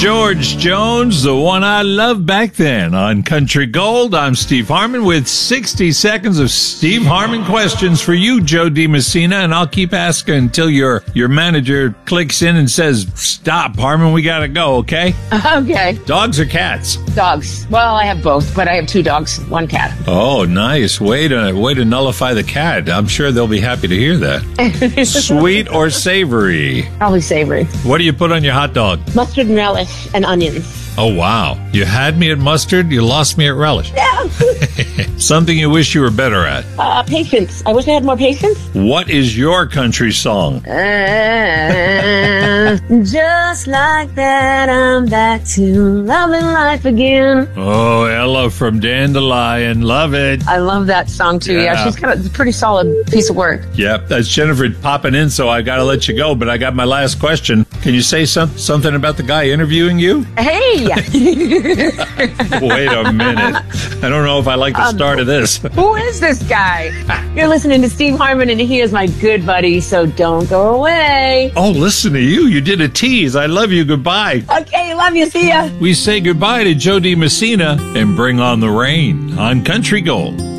George Jones, the one I loved back then. On Country Gold, I'm Steve Harmon with 60 seconds of Steve Harmon questions for you, Joe DiMessina, and I'll keep asking until your manager clicks in and says, stop, Harmon, we gotta go, okay? Okay. Dogs or cats? Dogs. Well, I have both, but I have 2 dogs, 1 cat. Oh, nice. Way to nullify the cat. I'm sure they'll be happy to hear that. Sweet or savory? Probably savory. What do you put on your hot dog? Mustard and relish and onions. Oh, wow. You had me at mustard, you lost me at relish. Yeah. Something you wish you were better at? Patience. I wish I had more patience. What is your country song? Just like that, I'm back to loving life again. Oh, Ella from Dandelion. Love it. I love that song, too. Yeah, she's got a pretty solid piece of work. Yep, that's Jennifer popping in, so I got to let you go, but I got my last question. Can you say something about the guy interviewing you? Hey! Wait a minute. I don't know if I like the start of this. Who is this guy? You're listening to Steve Harmon, and he is my good buddy, so don't go away. Oh, listen to you. You did a tease. I love you. Goodbye. Okay, love you. See ya. We say goodbye to Joe DiMessina and bring on the rain on Country Gold.